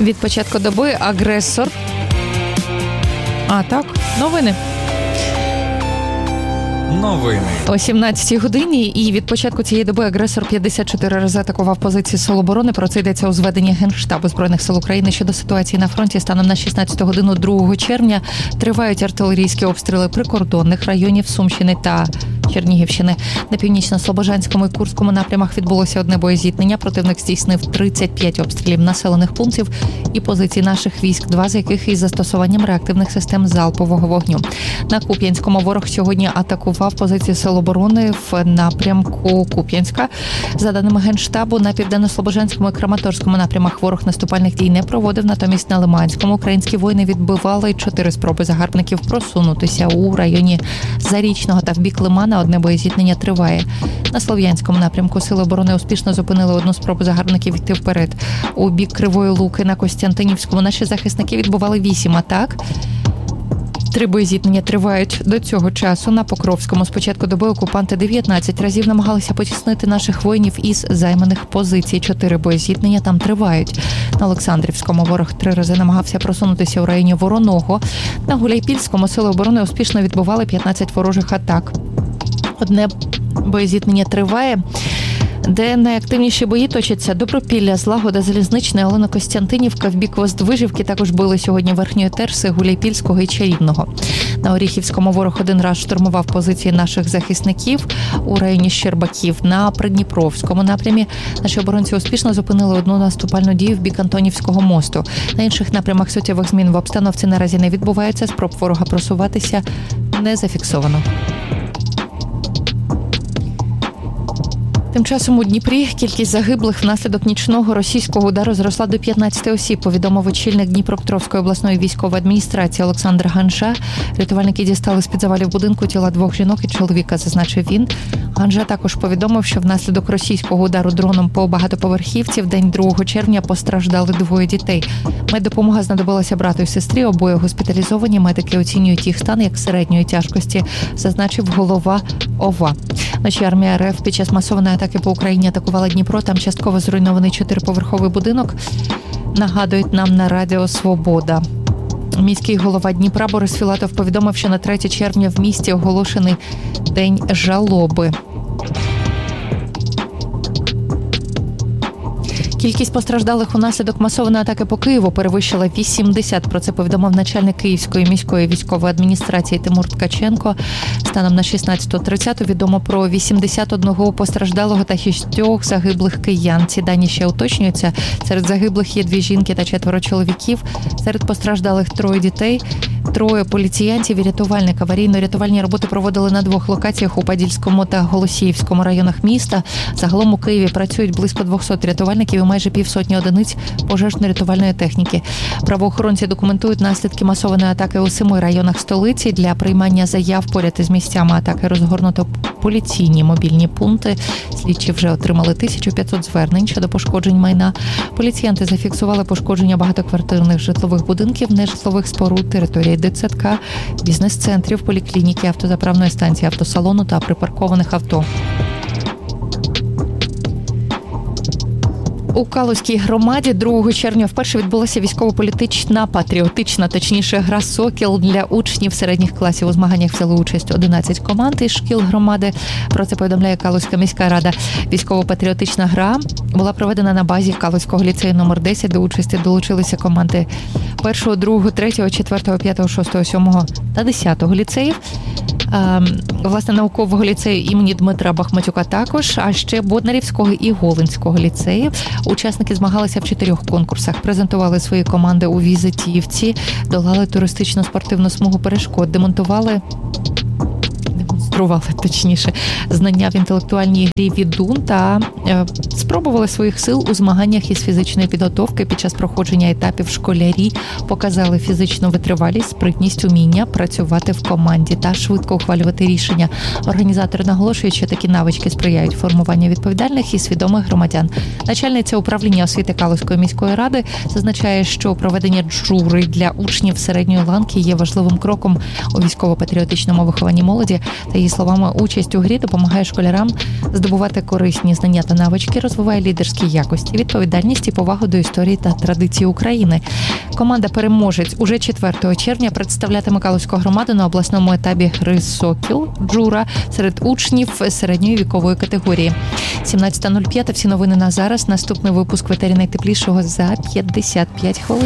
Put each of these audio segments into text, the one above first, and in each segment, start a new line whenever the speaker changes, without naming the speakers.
Від початку доби агресор. А так, новини. О 17-й годині, і від початку цієї доби агресор 54 рази атакував позиції Сил оборони. Про це йдеться у зведенні Генштабу Збройних сил України щодо ситуації на фронті. Станом на 16 годину 2 червня тривають артилерійські обстріли прикордонних районів Сумщини та Чернігівщини. На північно-слобожанському і Курському напрямах відбулося одне боєзіткнення. Противник здійснив 35 обстрілів населених пунктів і позицій наших військ, 2 з яких із застосуванням реактивних систем залпового вогню. На Куп'янському ворог сьогодні атакував позиції Сил оборони в напрямку Куп'янська. За даними Генштабу, на південно-слобожанському і Краматорському напрямах ворог наступальних дій не проводив. Натомість на Лиманському українські воїни відбивали 4 спроби загарбників просунутися у районі Зарічного та в бік Лимана. Одне боєзіткнення триває. На Слов'янському напрямку Сили оборони успішно зупинили одну спробу загарбників йти вперед. У бік Кривої Луки на Костянтинівському наші захисники відбували 8 атак. 3 боєзіткнення тривають до цього часу. На Покровському з початку доби окупанти 19 разів намагалися потіснити наших воїнів із займаних позицій. 4 боєзіткнення там тривають. На Олександрівському ворог 3 рази намагався просунутися у районі Вороного. На Гуляйпільському Сили оборони успішно відбували 15 ворожих атак. Одне боєзіткнення триває. Де найактивніші бої точаться: Добропілля, Злагода, Залізничне, Олено-Костянтинівка, в бік Воздвижівки. Також били сьогодні Верхньої Терси, Гуляйпільського і Чарівного. На Оріхівському ворог 1 раз штурмував позиції наших захисників у районі Щербаків. На Придніпровському напрямі наші оборонці успішно зупинили одну наступальну дію в бік Антонівського мосту. На інших напрямах суттєвих змін в обстановці наразі не відбувається. Спроб ворога просуватися не зафіксовано. Тим часом у Дніпрі кількість загиблих внаслідок нічного російського удару зросла до 15 осіб, повідомив очільник Дніпропетровської обласної військової адміністрації Олександр Ганжа. Рятувальники дістали з-під завалів будинку тіла 2 жінок і чоловіка, зазначив він. Ганжа також повідомив, що внаслідок російського удару дроном по багатоповерхівці в день 2 червня постраждали 2 дітей. Меддопомога знадобилася брату і сестрі, обоє госпіталізовані. Медики оцінюють їх стан як середньої тяжкості, зазначив голова ОВА. Вночі армія РФ під час масованої атаки по Україні атакувала Дніпро. Там частково зруйнований 4-поверховий будинок. Нагадують нам на Радіо Свобода. Міський голова Дніпра Борис Філатов повідомив, що на 3 червня в місті оголошений День жалоби. Кількість постраждалих унаслідок масованої атаки по Києву перевищила 80. Про це повідомив начальник Київської міської військової адміністрації Тимур Ткаченко. Станом на 16:30 відомо про 81 постраждалого та 6 загиблих киян. Ці дані ще уточнюються. Серед загиблих є 2 жінки та 4 чоловіків. Серед постраждалих 3 дітей, 3 поліціянтів і рятувальник. Аварійно-рятувальні роботи проводили на 2 локаціях у Подільському та Голосіївському районах міста. Загалом у Києві працюють близько 200 рятувальників і майже півсотні одиниць пожежно-рятувальної техніки. Правоохоронці документують наслідки масованої атаки у 7 районах столиці. Для приймання заяв поряд із місцями атаки розгорнуто поліційні мобільні пункти. Слідчі вже отримали 1500 звернень щодо пошкоджень майна. Поліціянти зафіксували пошкодження багатоквартирних житлових будинків, нежитлових споруд, території дитсадка, бізнес-центрів, поліклініки, автозаправної станції, автосалону та припаркованих авто. У Калузькій громаді 2 червня вперше відбулася військово-політична, патріотична, точніше, гра «Сокіл» для учнів середніх класів. У змаганнях взяли участь 11 команд із шкіл громади. Про це повідомляє Калузька міська рада. Військово-патріотична гра була проведена на базі Калузького ліцею номер 10. До участі долучилися команди 1, 2, 3, 4, 5, 6, 7 та 10 ліцеїв. Власне, наукового ліцею імені Дмитра Бахматюка також, а ще Боднарівського і Голинського ліцеїв. Учасники змагалися в 4 конкурсах, презентували свої команди у візитівці, долали туристично-спортивну смугу перешкод, демонстрували знання в інтелектуальній грі «Відун» та спробували своїх сил у змаганнях із фізичної підготовки. Під час проходження етапів школярі показали фізичну витривалість, спритність, уміння працювати в команді та швидко ухвалювати рішення. Організатори наголошують, що такі навички сприяють формуванню відповідальних і свідомих громадян. Начальниця управління освіти Калузької міської ради зазначає, що проведення джури для учнів середньої ланки є важливим кроком у військово-патріотичному вихованні молоді та її словами, участь у грі допомагає школярам здобувати корисні знання та навички, розвиває лідерські якості, відповідальність і повагу до історії та традицій України. Команда «Переможець» уже 4 червня представлятиме Калузьку громаду на обласному етапі гри «Сокіл» Джура серед учнів середньої вікової категорії. 17:05. Всі новини на зараз. Наступний випуск в етері найтеплішого за 55 хвилин.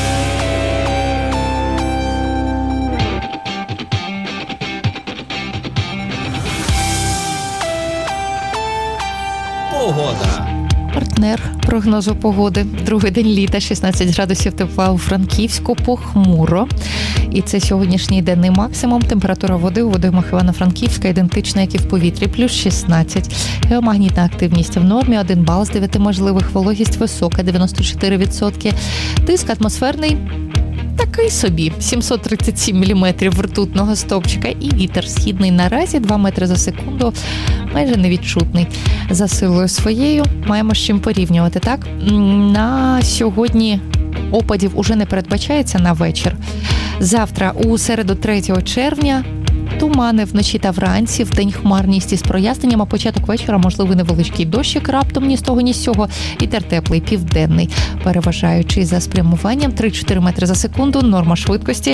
Погода.
Партнер прогнозу погоди. Другий день літа, 16 градусів тепла у Франківську, похмуро. І це сьогоднішній денний максимум. Температура води у водоймах Івано-Франківська ідентична, як і в повітрі, плюс 16. Геомагнітна активність в нормі, 1 бал з 9 можливих, вологість висока, 94%. Тиск атмосферний такий собі, 737 міліметрів ртутного стовпчика, і вітер східний наразі 2 метри за секунду, майже невідчутний. За силою своєю маємо з чим порівнювати, так? На сьогодні опадів уже не передбачається на вечір. Завтра, у середу 3 червня, тумани вночі та вранці, вдень хмарність із проясненням, а початок вечора можливий невеличкий дощик, раптом ні з того, ні з сього. Вітер теплий, південний, переважаючий за спрямуванням 3-4 метри за секунду, норма швидкості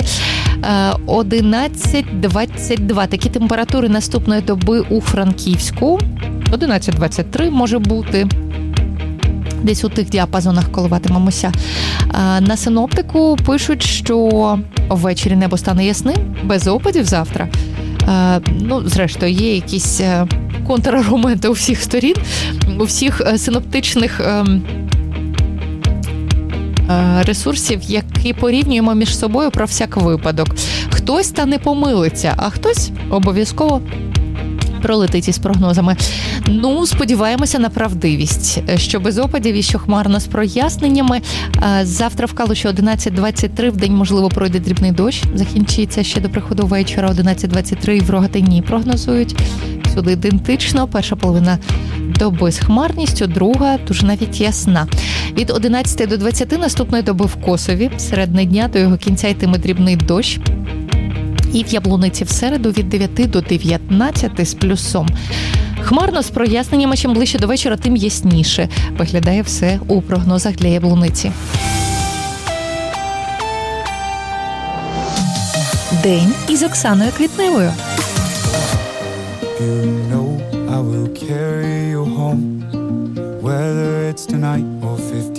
11-22. Такі температури наступної доби у Франківську. 11-23 може бути. Десь у тих діапазонах коливатимемося. На синоптику пишуть, що ввечері небо стане ясним, без опадів завтра. Зрештою, є якісь контраргументи у всіх сторін, у всіх синоптичних ресурсів, які порівнюємо між собою про всяк випадок. Хтось та не помилиться, а хтось обов'язково пролетить із прогнозами. Сподіваємося на правдивість, що без опадів і що хмарно з проясненнями. Завтра в Калуші 11:23, в день, можливо, пройде дрібний дощ. Закінчиться ще до приходу вечора 11:23, і в Рогатині прогнозують. Всюди ідентично. Перша половина доби з хмарністю, друга дуже навіть ясна. Від 11 до 20 наступної доби в Косові, середини дня до його кінця йтиме дрібний дощ. І в Яблуниці в середу від 9 до 19 з плюсом. Хмарно з проясненнями, чим ближче до вечора, тим ясніше. Виглядає все у прогнозах для Яблуниці. День із Оксаною Квітневою.
You know I will carry you home, whether it's tonight